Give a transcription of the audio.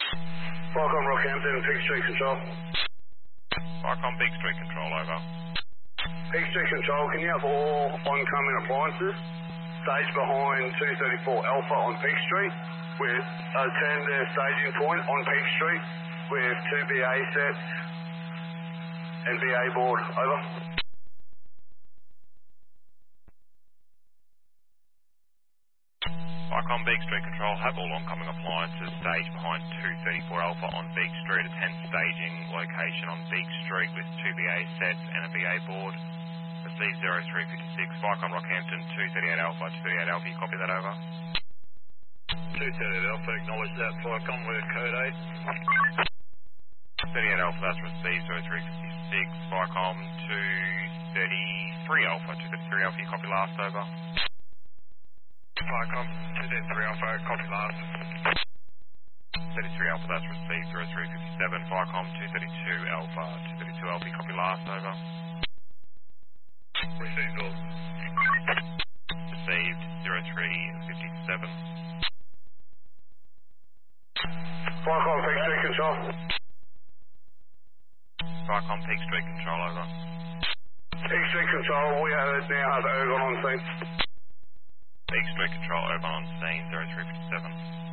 Falcon Rockhampton, Peak Street Control. Vicom Peak Street Control, over. Peak Street Control, can you have all oncoming appliances staged behind 234 Alpha on Peak Street with attend their staging point on Peak Street with 2 BA sets and BA board, over. Vicom Beak Street Control, have all oncoming appliances staged behind 234 Alpha on Beak Street. Attend staging location on Beak Street with 2 BA sets and a BA board. Receive 0356. Vicom Rockhampton, 238 Alpha, 238 Alpha. You copy that, over? 238 Alpha, acknowledge that. Falcon, we're code 8. 38 Alpha, that's received 0356. Vicom 233 Alpha, 233 Alpha. You copy last, over? Falcon, 233 Alpha, copy last. 33 Alpha, that's received 0357. Vicom 232 Alpha, 232 Alpha. You copy last, over? Received all. Received 0357. Falcon, Peak Street Control. Vicom Peak Street Control, over. Peak Street Control, we now have Ergon on scene. Peak Street Control, over on scene 0357.